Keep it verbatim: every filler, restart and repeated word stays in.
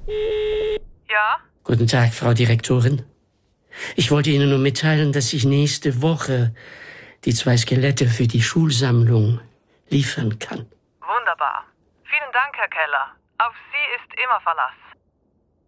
Ja? Guten Tag, Frau Direktorin. Ich wollte Ihnen nur mitteilen, dass ich nächste Woche die zwei Skelette für die Schulsammlung liefern kann. Wunderbar. Vielen Dank, Herr Keller. Auf Sie ist immer Verlass.